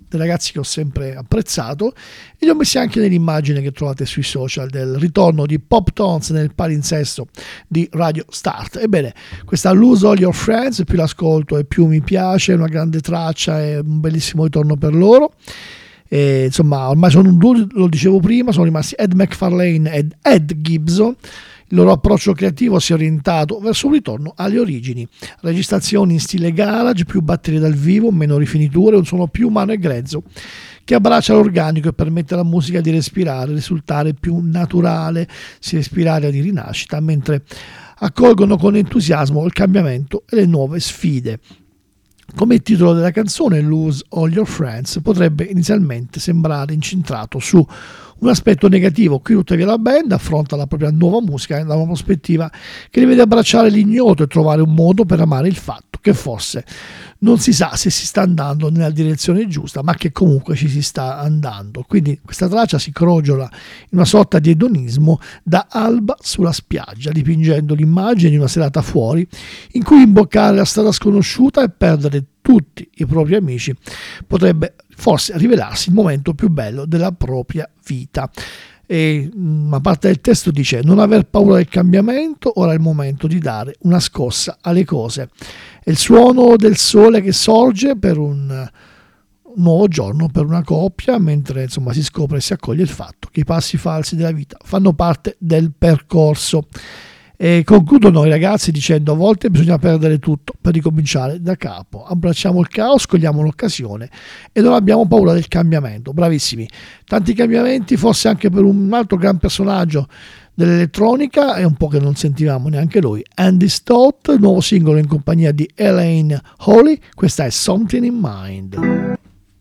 dei ragazzi che ho sempre apprezzato, e li ho messi anche nell'immagine che trovate sui social del ritorno di Pop Tones nel palinsesto di Radio Start. Ebbene, questa Lose All Your Friends, più l'ascolto e più mi piace, è una grande traccia, è un bellissimo ritorno per loro. E, insomma, ormai sono un duo, lo dicevo prima, sono rimasti Ed McFarlane ed Ed Gibson. Il loro approccio creativo si è orientato verso un ritorno alle origini, registrazioni in stile garage, più batterie dal vivo, meno rifiniture, un suono più umano e grezzo che abbraccia l'organico e permette alla musica di respirare, risultare più naturale, si respira aria di rinascita, mentre accolgono con entusiasmo il cambiamento e le nuove sfide. Come il titolo della canzone, Lose All Your Friends, potrebbe inizialmente sembrare incentrato su un aspetto negativo. Qui tuttavia la band affronta la propria nuova musica da una prospettiva che li vede abbracciare l'ignoto e trovare un modo per amare il fatto che forse non si sa se si sta andando nella direzione giusta, ma che comunque ci si sta andando. Quindi questa traccia si crogiola in una sorta di edonismo da alba sulla spiaggia, dipingendo l'immagine di una serata fuori in cui imboccare la strada sconosciuta e perdere tutti i propri amici potrebbe forse rivelarsi il momento più bello della propria vita. E una parte del testo dice: non aver paura del cambiamento, ora è il momento di dare una scossa alle cose. È il suono del sole che sorge per un nuovo giorno per una coppia, mentre insomma si scopre e si accoglie il fatto che i passi falsi della vita fanno parte del percorso. E concludono i ragazzi dicendo: a volte bisogna perdere tutto per ricominciare da capo, abbracciamo il caos, cogliamo l'occasione e non abbiamo paura del cambiamento. Bravissimi, tanti cambiamenti, forse anche per un altro gran personaggio dell'elettronica, è un po' che non sentivamo neanche lui, Andy Stott, nuovo singolo in compagnia di Elaine Hawley, questa è Something in Mind.